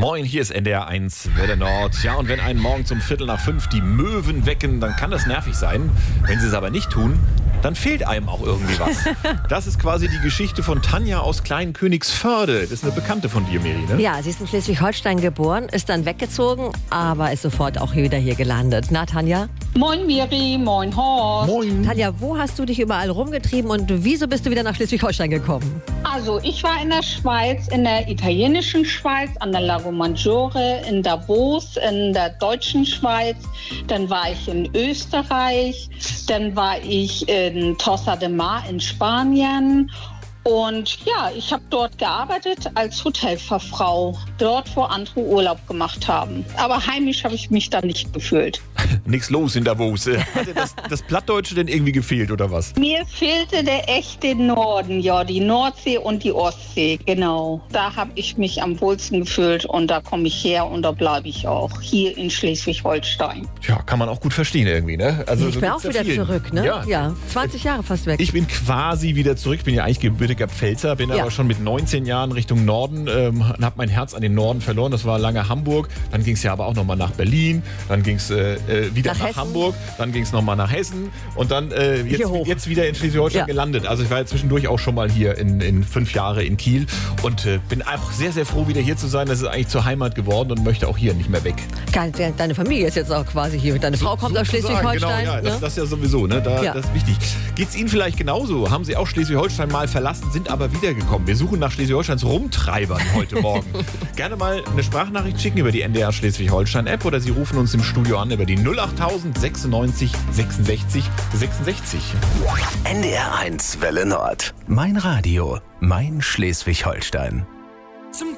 Moin, hier ist NDR 1 Welle Nord. Ja, und wenn einen morgen um 4:45 die Möwen wecken, dann kann das nervig sein. Wenn sie es aber nicht tun, dann fehlt einem auch irgendwie was. Das ist quasi die Geschichte von Tanja aus Kleinkönigsförde. Das ist eine Bekannte von dir, Miri, ne? Ja, sie ist in Schleswig-Holstein geboren, ist dann weggezogen, aber ist sofort auch wieder hier gelandet. Na, Tanja? Moin Miri, moin Horst. Moin. Tanja, wo hast du dich überall rumgetrieben und wieso bist du wieder nach Schleswig-Holstein gekommen? Also ich war in der Schweiz, in der italienischen Schweiz, an der Lago Maggiore, in Davos, in der deutschen Schweiz. Dann war ich in Österreich, dann war ich in Tossa de Mar in Spanien. Und ja, ich habe dort gearbeitet als Hotelfachfrau, dort wo andere Urlaub gemacht haben. Aber heimisch habe ich mich da nicht gefühlt. Nix los in Davos. Hat dir das Plattdeutsche denn irgendwie gefehlt oder was? Mir fehlte der echte Norden, ja, die Nordsee und die Ostsee, genau. Da habe ich mich am wohlsten gefühlt und da komme ich her und da bleibe ich auch, hier in Schleswig-Holstein. Ja, kann man auch gut verstehen irgendwie, ne? Also, Ich bin auch wieder zurück, ne? Ja, 20 Jahre fast weg. Ich bin quasi wieder zurück. Ich bin ja eigentlich gebürtiger Pfälzer, bin aber schon mit 19 Jahren Richtung Norden, habe mein Herz an den Norden verloren. Das war lange Hamburg. Dann ging es ja aber auch nochmal nach Berlin. Dann ging es wieder nach Hamburg. Dann ging es nochmal nach Hessen. Und dann jetzt wieder in Schleswig-Holstein gelandet. Also ich war ja zwischendurch auch schon mal hier in 5 Jahre in Kiel. Und bin auch sehr, sehr froh, wieder hier zu sein. Das ist eigentlich zur Heimat geworden und möchte auch hier nicht mehr weg. Deine Familie ist jetzt auch quasi hier. Deine Frau kommt aus Schleswig-Holstein. Genau, ja, ne? das ist ja sowieso, ne? Das ist wichtig. Geht es Ihnen vielleicht genauso? Haben Sie auch Schleswig-Holstein mal verlassen, sind aber wiedergekommen? Wir suchen nach Schleswig-Holsteins Rumtreibern heute Morgen. Gerne mal eine Sprachnachricht schicken über die NDR Schleswig-Holstein-App oder Sie rufen uns im Studio an über die 08000 96 66 66. NDR 1 Welle Nord. Mein Radio, mein Schleswig-Holstein.